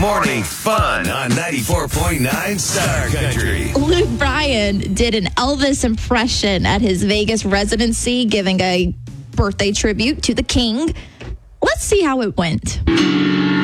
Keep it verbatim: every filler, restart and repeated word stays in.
Morning Fun on ninety-four point nine Star Country. Luke Bryan did an Elvis impression at his Vegas residency, giving a birthday tribute to the king. Let's see how it went.